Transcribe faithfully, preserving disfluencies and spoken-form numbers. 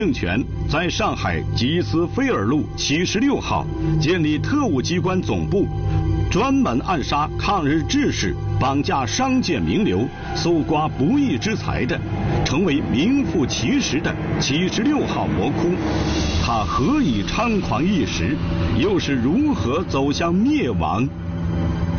政权在上海吉斯菲尔路七十六号建立特务机关总部，专门暗杀抗日志士、绑架商界名流、搜刮不义之财的，成为名副其实的七十六号魔窟。他何以猖狂一时，又是如何走向灭亡？